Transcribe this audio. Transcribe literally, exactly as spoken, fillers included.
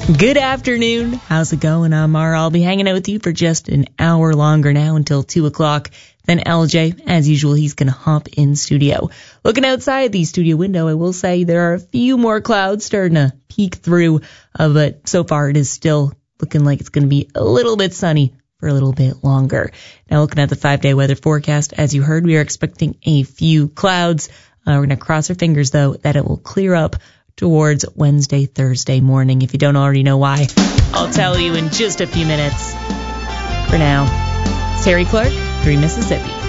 Good afternoon. How's it going? I'm Mara. I'll be hanging out with you for just an hour longer now until two o'clock. Then L J, as usual, he's going to hop in studio. Looking outside the studio window, I will say there are a few more clouds starting to peek through, uh, but so far it is still looking like it's going to be a little bit sunny for a little bit longer. Now looking at the five-day weather forecast, as you heard, we are expecting a few clouds. Uh, we're going to cross our fingers, though, that it will clear up towards Wednesday, Thursday morning. If you don't already know why, I'll tell you in just a few minutes. For now, it's Terry Clark, Three Mississippi.